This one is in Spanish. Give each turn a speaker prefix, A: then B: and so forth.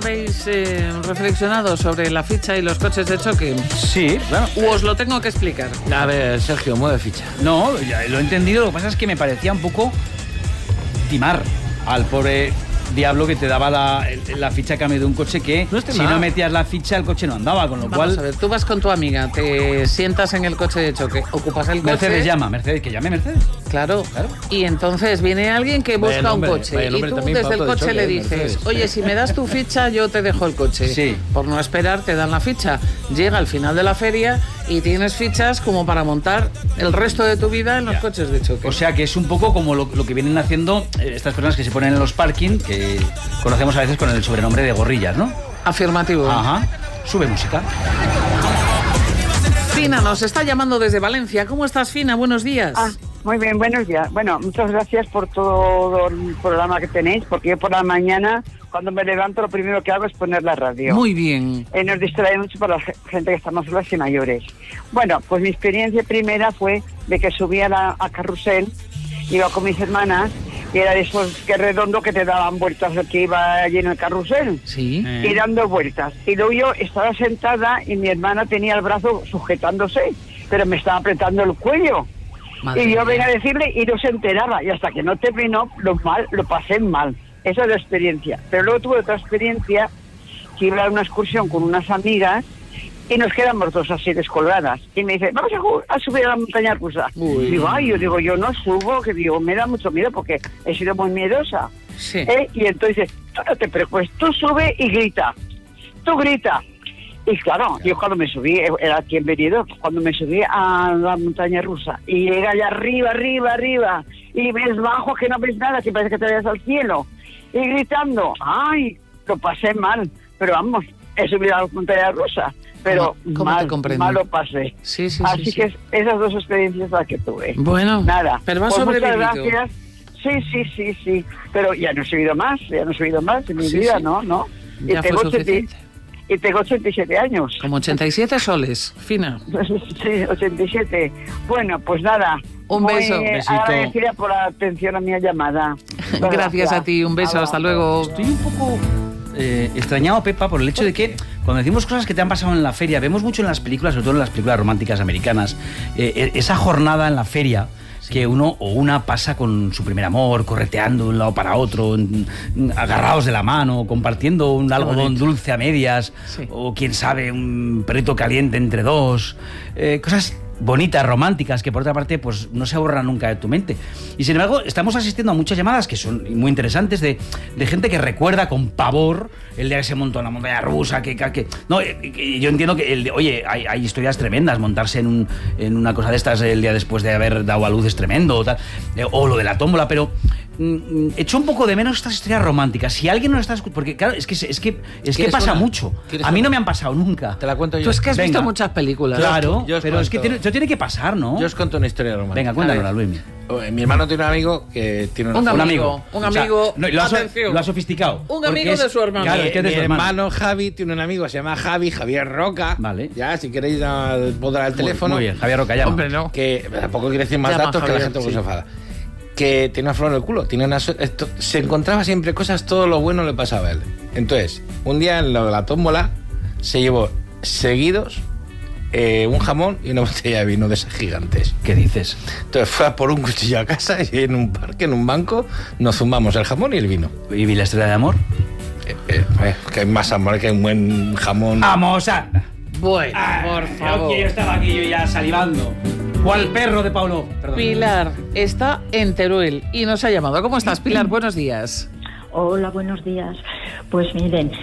A: habéis reflexionado sobre la ficha y los coches de choque?
B: Sí, claro.
A: ¿O os lo tengo que explicar?
C: A ver, Sergio, mueve ficha.
B: No, ya lo he entendido. Lo que pasa es que me parecía un poco timar al pobre diablo que te daba la ficha a cambio de un coche que
C: No
B: si no metías la ficha el coche no andaba, con lo
A: Vamos
B: cual...
A: a ver, tú vas con tu amiga, te sientas en el coche de choque, ocupas el coche...
B: Mercedes llama, Mercedes, que llame Mercedes.
A: Claro. Y entonces viene alguien que busca
C: Vaya nombre,
A: un coche
C: vaya
A: y
C: nombre
A: tú
C: también
A: desde
C: para
A: el
C: auto de
A: coche
C: choque,
A: le dices,
C: Mercedes.
A: oye, si me das tu ficha yo te dejo el coche.
B: Sí.
A: Por no esperar te dan la ficha. Llega al final de la feria y tienes fichas como para montar el resto de tu vida en los coches de choque.
B: O sea que es un poco como lo que vienen haciendo estas personas que se ponen en los parking, que conocemos a veces con el sobrenombre de gorrillas, ¿no?
A: Afirmativo.
B: Ajá. Sube música.
A: Fina nos está llamando desde Valencia. ¿Cómo estás, Fina? Buenos días.
D: Muy bien, buenos días. Bueno, muchas gracias por todo el programa que tenéis, porque yo por la mañana, cuando me levanto, lo primero que hago es poner la radio.
A: Muy bien.
D: Nos distrae mucho para la gente que estamos solas y mayores. Bueno, pues mi experiencia primera fue de que subía a carrusel, iba con mis hermanas, y era de esos que redondo que te daban vueltas, que iba allí en el carrusel.
A: Sí.
D: Y dando vueltas. Y luego yo estaba sentada y mi hermana tenía el brazo sujetándose, pero me estaba apretando el cuello.
A: Madre
D: Y yo
A: mía.
D: venía a decirle y no se enteraba. Y hasta que no terminó, lo pasé mal. Esa es la experiencia. Pero luego tuve otra experiencia, que iba a una excursión con unas amigas y nos quedamos dos así descolgadas. Y me dice, vamos a subir a la montaña rusa.
A: Uy.
D: Digo, yo no subo, que digo, me da mucho miedo porque he sido muy miedosa.
A: Sí.
D: Y entonces, tú no te preocupes, tú sube y grita. Tú grita. Y claro, yo cuando me subí, era aquí en Benidorm, cuando me subí a la montaña rusa y llega allá arriba, y ves bajo que no ves nada, que parece que te vayas al cielo, y gritando, ¡ay! Lo pasé mal, pero vamos, he subido a la montaña rusa, pero
A: ¿Cómo te comprendo?
D: mal lo pasé.
A: Sí, sí,
D: Así
A: sí,
D: que
A: sí.
D: esas dos experiencias las que tuve.
A: Bueno,
D: Nada.
A: pero has
D: Pues
A: sobrevivido.
D: muchas gracias. Sí. Pero ya no he subido más en mi
A: Sí,
D: vida,
A: sí.
D: ¿no?
A: Ya fue suficiente.
D: Y tengo 87 años.
A: Como 87 soles, Fina.
D: Sí, 87. Bueno, pues nada.
A: Un beso.
D: Muy
B: Besito.
D: agradecida por la atención a mi llamada.
A: Gracias a ti, un beso, hasta luego.
B: Estoy un poco extrañado, Pepa, por el hecho de que cuando decimos cosas que te han pasado en la feria, vemos mucho en las películas, sobre todo en las películas románticas americanas, esa jornada en la feria que uno o una pasa con su primer amor, correteando de un lado para otro, agarrados de la mano, compartiendo un algodón dulce a medias,
A: Sí.
B: o quién sabe, un perrito caliente entre dos, cosas bonitas, románticas, que por otra parte pues no se borran nunca de tu mente. Y sin embargo, estamos asistiendo a muchas llamadas que son muy interesantes de gente que recuerda con pavor el día que se montó en la montaña rusa, no, yo entiendo que oye, hay historias tremendas, montarse en una cosa de estas el día después de haber dado a luz es tremendo, o lo de la tómbola, pero echo un poco de menos estas historias románticas. Si alguien no está escuchando, porque claro, es que pasa
C: una?
B: mucho.
C: ¿Quieres
B: A mí
C: una?
B: no me han pasado nunca.
C: Te la cuento yo.
A: Tú es que has visto
B: Venga.
A: muchas películas.
B: Claro,
C: Yo os
B: pero es que
C: cuento.
B: tiene que pasar, ¿no?
C: Yo os cuento una historia romántica.
B: Venga, cuéntanosla,
C: A ver,
B: Luis.
C: Mi hermano tiene un amigo que tiene una
A: Un
B: amigo.
A: Un
B: O sea,
A: amigo,
B: no, lo
A: atención.
B: ha sofisticado.
A: Un
B: porque
A: amigo de su hermano.
B: Claro, es que es de
C: mi
B: su hermano.
C: hermano Javi tiene un amigo que se llama Javier Roca.
B: Vale.
C: Ya, si queréis podrá el teléfono.
B: Muy bien, Javier Roca, llama.
A: Hombre, no.
C: Que tampoco quiere decir más
A: Llama,
C: datos que la
A: Javier,
C: gente luego
A: sí.
C: se enfada. Que tiene una flor en el culo. Se encontraba siempre cosas, todo lo bueno le pasaba a él. Entonces, un día en lo de la tómbola se llevó seguidos un jamón y una botella de vino de esas gigantes.
B: ¿Qué dices?
C: Entonces fue a por un cuchillo a casa y en un parque, en un banco, nos zumbamos el jamón y el vino.
B: ¿Y vi la estrella de amor?
C: Que hay más amor que un buen jamón.
B: ¡Vamos, anda!
A: Bueno, por favor.
B: Yo estaba aquí yo ya salivando. ¿Cuál perro de Paulo? Perdón.
A: Pilar está en Teruel y nos ha llamado. ¿Cómo estás, Pilar? Buenos días.
E: Hola, buenos días. Pues miren,